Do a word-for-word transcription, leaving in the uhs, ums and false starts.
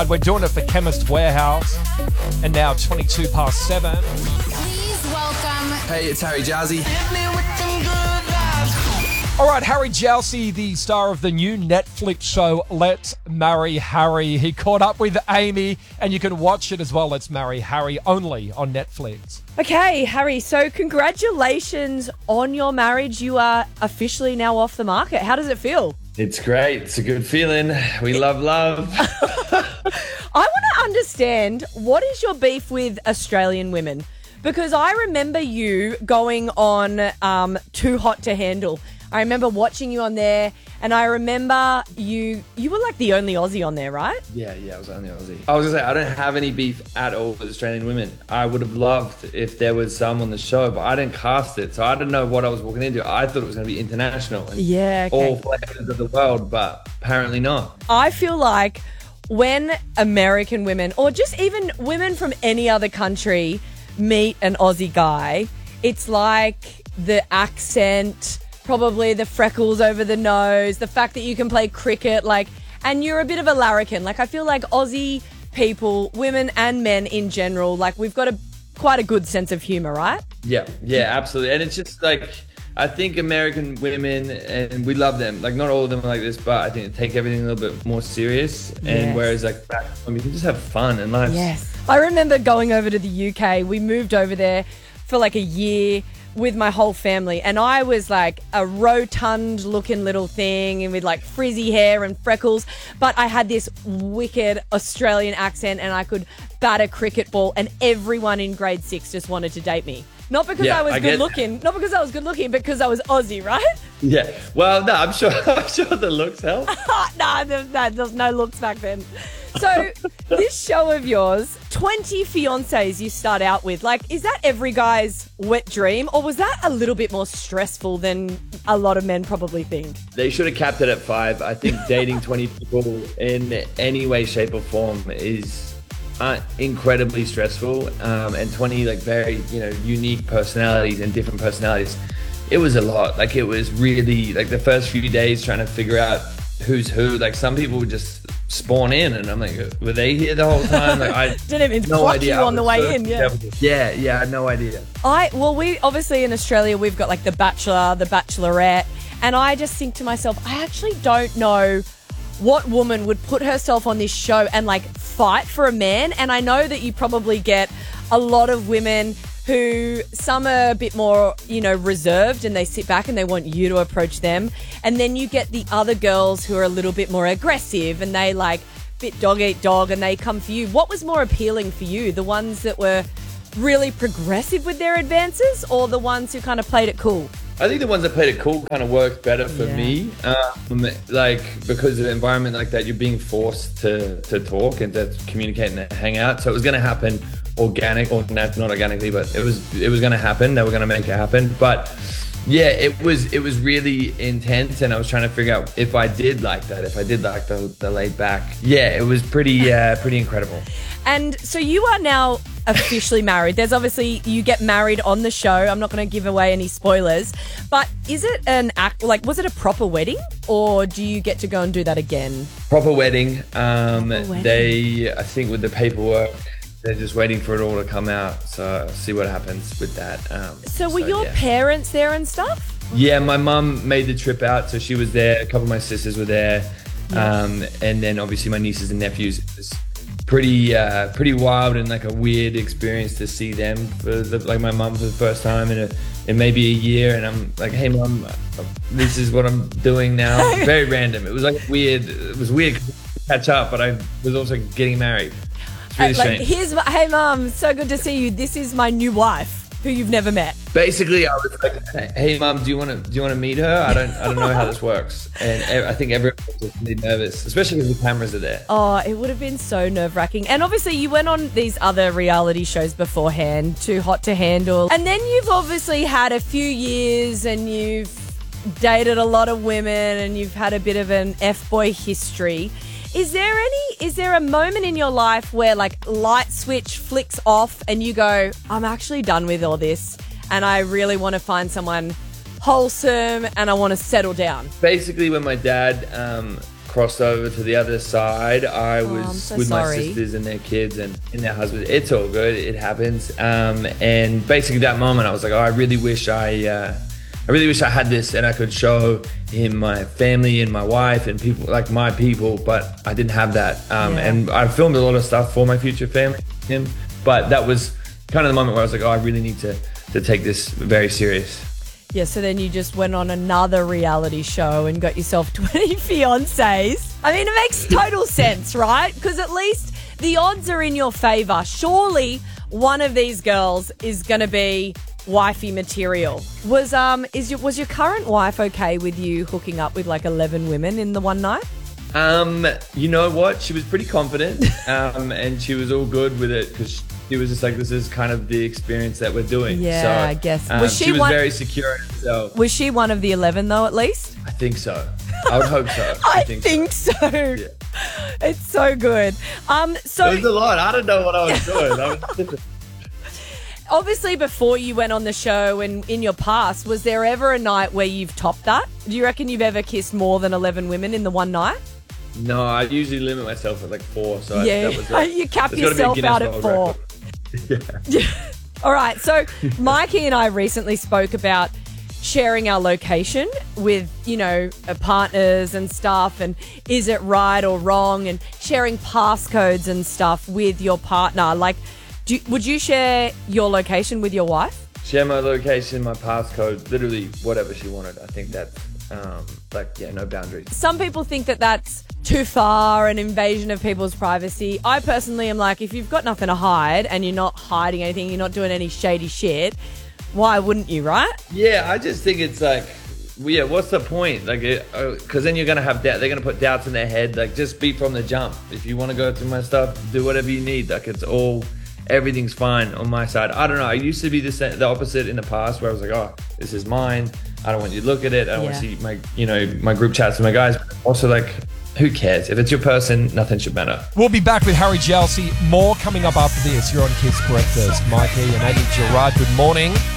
hard. We're doing it for Chemist Warehouse. And now twenty-two past seven. Please welcome. Hey, it's Harry Jazzy. All right, Harry Jowsey, the star of the new Netflix show Let's Marry Harry. He caught up with Amy, and you can watch it as well, Let's Marry Harry, only on Netflix. Okay, Harry, so congratulations on your marriage. You are officially now off the market. How does it feel? It's great. It's a good feeling. We love love. I want to understand, what is your beef with Australian women? Because I remember you going on um, Too Hot to Handle. I remember watching you on there, and I remember you you were like the only Aussie on there, right? Yeah, yeah, I was only Aussie. I was going to say, I don't have any beef at all with Australian women. I would have loved if there was some on the show, but I didn't cast it, so I didn't know what I was walking into. I thought it was going to be international and Yeah, okay. all flavors of the world, but apparently not. I feel like when American women, or just even women from any other country, meet an Aussie guy, it's like the accent, probably the freckles over the nose, the fact that you can play cricket, like, and you're a bit of a larrikin. Like, I feel like Aussie people, women and men in general, like, we've got a quite a good sense of humour, right? Yeah, yeah, absolutely. And it's just like, I think American women, and we love them, like not all of them are like this, but I think they take everything a little bit more serious. And Yes. whereas like back home, you can just have fun and life. Yes. I remember going over to the U K. We moved over there for like a year with my whole family, and I was like a rotund looking little thing and with like frizzy hair and freckles, but I had this wicked Australian accent and I could bat a cricket ball, and everyone in grade six just wanted to date me. Not because Yeah, I was I get good looking, not because I was good looking, but because I was Aussie, right? Yeah. Well, no, I'm sure. I'm sure the looks help. nah, there, nah, there's no looks back then. So this show of yours, twenty fiancés you start out with, like, is that every guy's wet dream, or was that a little bit more stressful than a lot of men probably think? They should have capped it at five. I think dating twenty people in any way, shape, or form is uh, incredibly stressful. Um, and twenty like very, you know, unique personalities and different personalities. It was a lot. Like, it was really like the first few days trying to figure out who's who. Like, some people would just spawn in, and I'm like, were they here the whole time? Like, I Didn't even no clock idea. you on the I way was so in, yeah. Yeah, yeah, I had no idea. I well, we obviously in Australia we've got like The Bachelor, The Bachelorette, and I just think to myself, I actually don't know what woman would put herself on this show and like fight for a man. And I know that you probably get a lot of women who, some are a bit more, you know, reserved, and they sit back and they want you to approach them. And then you get the other girls who are a little bit more aggressive and they like bit dog eat dog and they come for you. What was more appealing for you? The ones that were really progressive with their advances, or the ones who kind of played it cool? I think the ones that played it cool kind of worked better for Yeah. me. Um, like, because of an environment like that, you're being forced to, to talk and to communicate and hang out. So it was going to happen organic, or not, not organically, but it was it was going to happen. They were going to make it happen. But yeah, it was it was really intense, and I was trying to figure out if I did like that, if I did like the, the laid back. Yeah, it was pretty uh, pretty incredible. And so you are now officially married. There's obviously, you get married on the show. I'm not going to give away any spoilers, but is it an act, like, was it a proper wedding, or do you get to go and do that again? Proper wedding. Um, Proper wedding. They, I think with the paperwork, they're just waiting for it all to come out. So see what happens with that. Um, So were your yeah. parents there and stuff? Yeah, my mum made the trip out, so she was there. A couple of my sisters were there, um, and then obviously my nieces and nephews. It was pretty, uh, pretty wild and like a weird experience to see them for the, like my mum for the first time in a in maybe a year, and I'm like, hey mum, this is what I'm doing now. Very random. It was like weird. It was weird to catch up, but I was also getting married. It's really Uh, like, strange. here's my, hey mum, so good to see you. This is my new wife, who you've never met. Basically, I was like, "Hey, mum, do you want to do you want to meet her? I don't I don't know how this works." And ev- I think everyone was just really nervous, especially because the cameras are there. Oh, it would have been so nerve-wracking. And obviously you went on these other reality shows beforehand, Too Hot to Handle. And then you've obviously had a few years and you've dated a lot of women and you've had a bit of an F-boy history. Is there any, is there a moment in your life where like light switch flicks off and you go, I'm actually done with all this and I really want to find someone wholesome and I want to settle down? Basically, when my dad um, crossed over to the other side. I Oh, was I'm so with sorry. my sisters and their kids and, and their husbands. It's all good. It happens. Um, and basically that moment, I was like, oh, I really wish I, uh, I really wish I had this and I could show him my family and my wife and people like my people, but I didn't have that. Um, Yeah. And I filmed a lot of stuff for my future family, him, but that was kind of the moment where I was like, oh, I really need to, to take this very serious. Yeah, so then you just went on another reality show and got yourself twenty fiancés. I mean, it makes total sense, right? Because at least the odds are in your favor. Surely one of these girls is going to be wifey material. Was um is your was your current wife okay with you hooking up with like eleven women in the one night? Um, you know what? She was pretty confident, um, and she was all good with it because she was just like, "This is kind of the experience that we're doing." Yeah, so, I guess. Um, Was she she was one- very secure in herself. Was she one of the eleven though, at least? I think so. I would hope so. I, think, think, so. Yeah. It's so good. Um, so It was a lot. I don't know what I was doing. I was obviously, before you went on the show and in your past, was there ever a night where you've topped that? Do you reckon you've ever kissed more than eleven women in the one night? No, I usually limit myself at like four. So I- Yeah, that was a, you cap there's gotta be a yourself Guinness out at World four. Record. All right, so Mikey and I recently spoke about sharing our location with, you know, uh, partners and stuff, and is it right or wrong, and sharing passcodes and stuff with your partner. Like, do, would you share your location with your wife? Share my location, my passcode, literally whatever she wanted. I think that's um, like, yeah, no boundaries. Some people think that that's too far, an invasion of people's privacy. I personally am like, if you've got nothing to hide and you're not hiding anything, you're not doing any shady shit, why wouldn't you, right? Yeah, I just think it's like, well, yeah, what's the point? Like, because then you're gonna have doubt. They're gonna put doubts in their head. Like, just be from the jump. If you want to go through my stuff, do whatever you need. Like, it's all, everything's fine on my side. I don't know. I used to be the same, the opposite in the past, where I was like, oh, this is mine. I don't want you to look at it. I don't want Yeah. to see my, you know, my group chats with my guys. Also, like, who cares? If it's your person, nothing should matter. We'll be back with Harry Jelsey. More coming up after this. You're on Kiss Breakfast. Mikey and Amy Gerard, good morning.